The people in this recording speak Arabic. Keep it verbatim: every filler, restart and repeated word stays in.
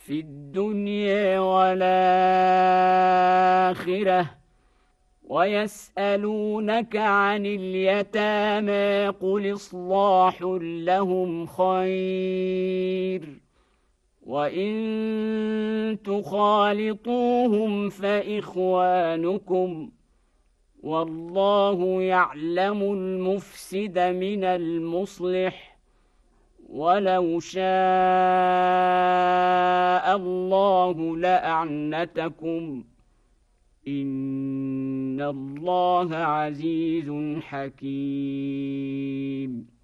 في الدنيا والآخرة. ويسألونك عن اليتامى قل إصلاح لهم خير وإن تخالطوهم فإخوانكم والله يعلم المفسد من المصلح ولو شاء الله لأعنتكم إن الله عزيز حكيم.